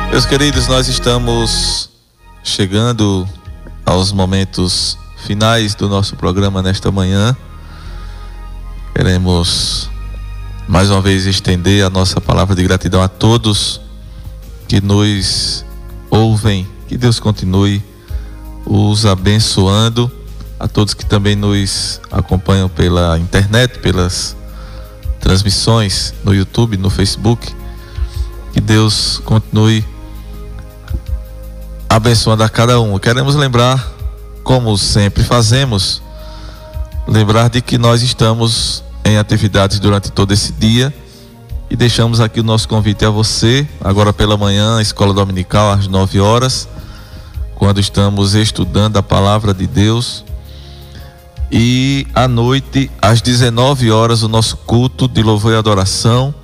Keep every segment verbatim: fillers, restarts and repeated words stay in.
Meus queridos, nós estamos chegando aos momentos finais do nosso programa nesta manhã. Queremos mais uma vez estender a nossa palavra de gratidão a todos que nos ouvem. Que Deus continue os abençoando, a todos que também nos acompanham pela internet, pelas transmissões no YouTube, no Facebook. Que Deus continue abençoando a cada um. Queremos lembrar, como sempre fazemos, lembrar de que nós estamos em atividades durante todo esse dia e deixamos aqui o nosso convite a você, agora pela manhã, escola dominical às nove horas, quando estamos estudando a palavra de Deus, e à noite às dezenove horas o nosso culto de louvor e adoração,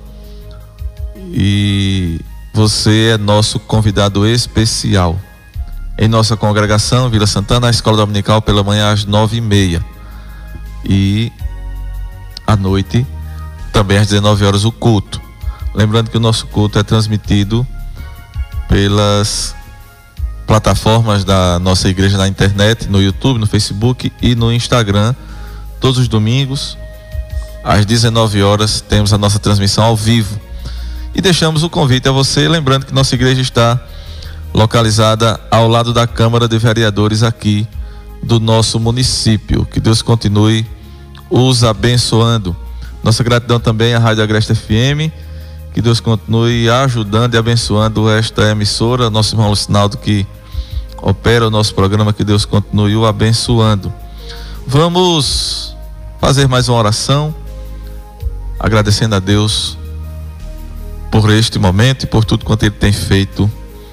e você é nosso convidado especial em nossa congregação Vila Santana, a escola dominical pela manhã às nove e meia, e à noite também às dezenove horas o culto. Lembrando que o nosso culto é transmitido pelas plataformas da nossa igreja na internet, no YouTube, no Facebook e no Instagram. Todos os domingos às dezenove horas temos a nossa transmissão ao vivo. E deixamos o convite a você, lembrando que nossa igreja está localizada ao lado da Câmara de Vereadores aqui do nosso município. Que Deus continue os abençoando. Nossa gratidão também à Rádio Agreste F M. Que Deus continue ajudando e abençoando esta emissora. Nosso irmão Lucinaldo, que opera o nosso programa, que Deus continue o abençoando. Vamos fazer mais uma oração, agradecendo a Deus por este momento e por tudo quanto Ele tem feito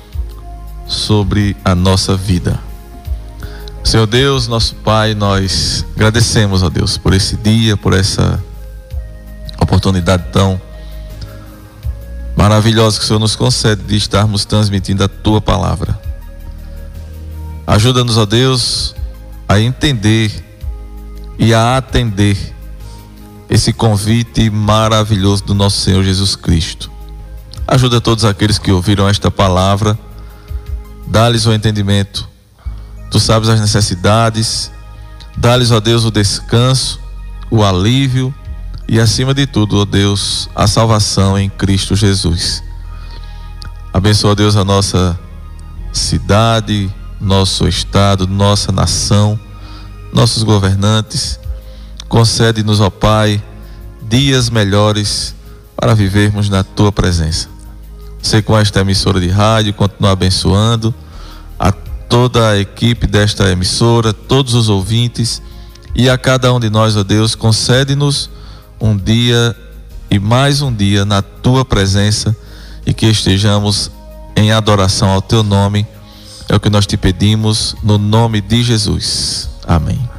sobre a nossa vida. Senhor Deus, nosso Pai, nós agradecemos a Deus por esse dia, por essa oportunidade tão maravilhosa que o Senhor nos concede de estarmos transmitindo a Tua palavra. Ajuda-nos, ó Deus, a entender e a atender esse convite maravilhoso do nosso Senhor Jesus Cristo. Ajuda todos aqueles que ouviram esta palavra, dá-lhes o entendimento. Tu sabes as necessidades, dá-lhes, ó Deus, o descanso, o alívio e, acima de tudo, ó Deus, a salvação em Cristo Jesus. Abençoa, Deus, a nossa cidade, nosso estado, nossa nação, nossos governantes. Concede-nos, ó Pai, dias melhores para vivermos na Tua presença. Sei com esta emissora de rádio, continua abençoando a toda a equipe desta emissora, todos os ouvintes, e a cada um de nós, ó Deus, concede-nos um dia e mais um dia na Tua presença, e que estejamos em adoração ao Teu nome. É o que nós te pedimos no nome de Jesus. Amém.